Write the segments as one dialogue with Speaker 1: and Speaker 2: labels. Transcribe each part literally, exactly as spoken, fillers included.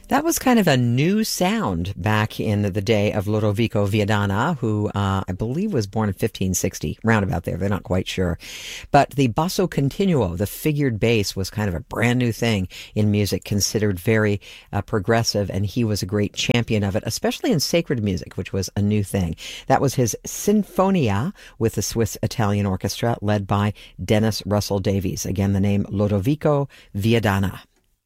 Speaker 1: That was kind of a new sound back in the day of Lodovico Viadana, who uh, I believe was born in fifteen sixty, roundabout there. They're not quite sure. But the basso continuo, the figured bass, was kind of a brand new thing in music, considered very uh, progressive, and he was a great champion of it, especially in sacred music, which was a new thing. That was his Sinfonia with the Swiss Italian Orchestra, led by Dennis Russell Davies. Again, the name Lodovico Viadana.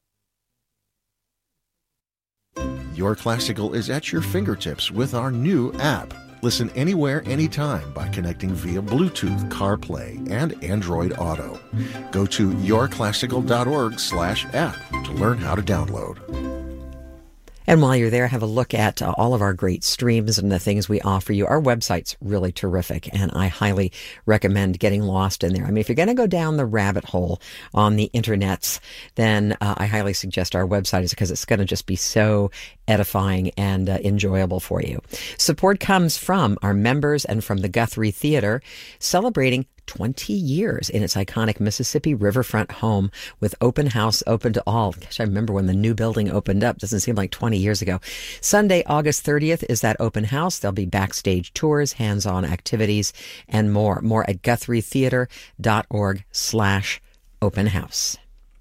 Speaker 2: Your Classical is at your fingertips with our new app. Listen anywhere, anytime by connecting via Bluetooth, CarPlay, and Android Auto. Go to yourclassical.org slash app to learn how to download.
Speaker 1: And while you're there, have a look at uh, all of our great streams and the things we offer you. Our website's really terrific, and I highly recommend getting lost in there. I mean, if you're going to go down the rabbit hole on the internets, then uh, I highly suggest our website, is because it's going to just be so edifying and uh, enjoyable for you. Support comes from our members and from the Guthrie Theater, celebrating twenty years in its iconic Mississippi riverfront home with open house open to all. Gosh, I remember when the new building opened up. Doesn't seem like twenty years ago. Sunday, August thirtieth is that open house. There'll be backstage tours, hands-on activities, and more. More at guthrietheater.org slash open house.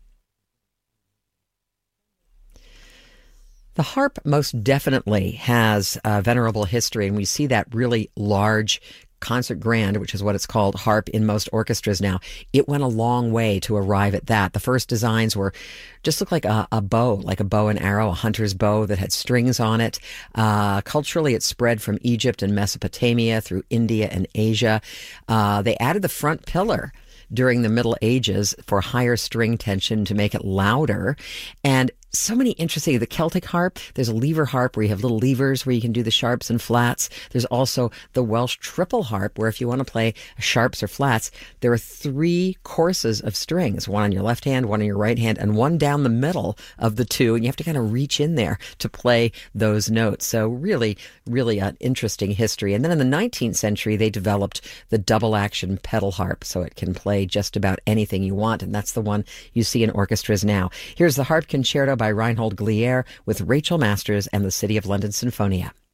Speaker 1: The harp most definitely has a venerable history, and we see that really large concert grand, which is what it's called, harp in most orchestras now. It went a long way to arrive at that. The first designs were just looked like a, a bow, like a bow and arrow, a hunter's bow that had strings on it. Uh, culturally, it spread from Egypt and Mesopotamia through India and Asia. Uh, they added the front pillar during the Middle Ages for higher string tension to make it louder. And so many interesting, the Celtic harp, there's a lever harp where you have little levers where you can do the sharps and flats. There's also the Welsh triple harp where if you want to play sharps or flats, there are three courses of strings, one on your left hand, one on your right hand, and one down the middle of the two. And you have to kind of reach in there to play those notes. So really, really an interesting history. And then in the nineteenth century, they developed the double action pedal harp, so it can play just about anything you want. And that's the one you see in orchestras now. Here's the Harp Concerto by Reinhold Glier with Rachel Masters and the City of London Sinfonia.